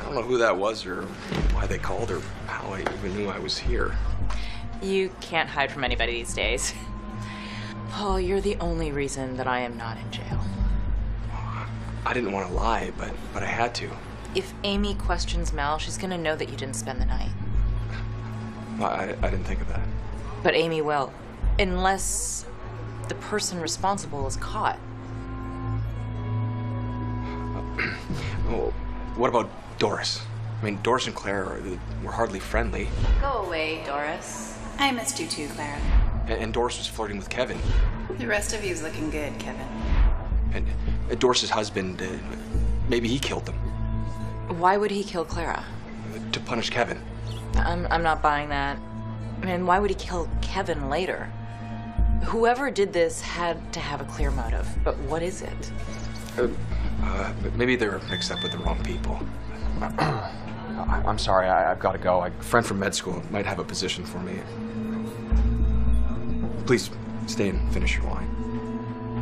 don't know who that was or why they called or how I even knew I was here. You can't hide from anybody these days. Paul, you're the only reason that I am not in jail. I didn't want to lie, but I had to. If Amy questions Mel, she's gonna know that you didn't spend the night. I didn't think of that. But Amy will, unless the person responsible is caught. Oh, what about Doris? I mean, Doris and Claire were hardly friendly. Go away, Doris. I missed you too, Clara. And Doris was flirting with Kevin. The rest of you's looking good, Kevin. And Doris's husband, maybe he killed them. Why would he kill Clara? To punish Kevin. I'm not buying that. I mean, why would he kill Kevin later? Whoever did this had to have a clear motive, but what is it? Maybe they were mixed up with the wrong people. I'm sorry, I've got to go. A friend from med school might have a position for me. Please stay and finish your wine.